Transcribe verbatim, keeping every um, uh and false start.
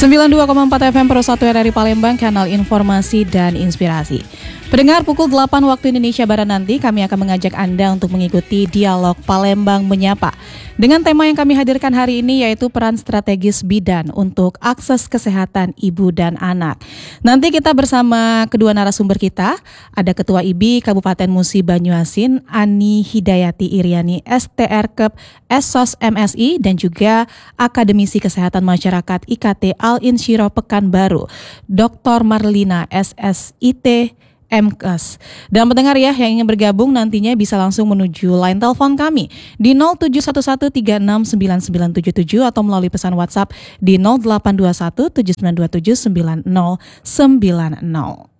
sembilan puluh dua koma empat F M Pro satu R R I Palembang, kanal informasi dan inspirasi. Pendengar, pukul delapan waktu Indonesia Barat nanti kami akan mengajak Anda untuk mengikuti Dialog Palembang Menyapa. Dengan tema yang kami hadirkan hari ini yaitu peran strategis bidan untuk akses kesehatan ibu dan anak. Nanti kita bersama kedua narasumber kita, ada Ketua I B I Kabupaten Musi Banyuasin, Ani Hidayati Iriani, S T R Kep S O S M S I, dan juga Akademisi Kesehatan Masyarakat I K T Al-Insyirah Pekanbaru, Doktor Marlina S S I T M Kes. Dan pendengar ya yang ingin bergabung nantinya bisa langsung menuju line telepon kami di nol tujuh satu satu tiga enam sembilan sembilan tujuh tujuh atau melalui pesan WhatsApp di nol delapan dua satu tujuh sembilan dua tujuh sembilan nol sembilan nol.